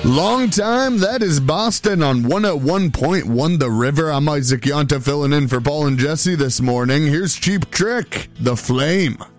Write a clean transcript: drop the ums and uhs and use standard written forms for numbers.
Long time, that is Boston on 101.1 The River. I'm Isaac Yonta filling in for Paul and Jesse this morning. Here's Cheap Trick, The Flame.